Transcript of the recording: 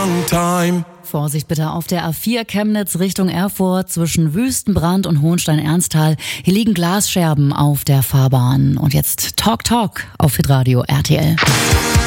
long time. Vorsicht bitte auf der A4 Chemnitz Richtung Erfurt zwischen Wüstenbrand und Hohenstein-Ernsthal. Hier liegen Glasscherben auf der Fahrbahn. Und jetzt Talk auf Hitradio RTL.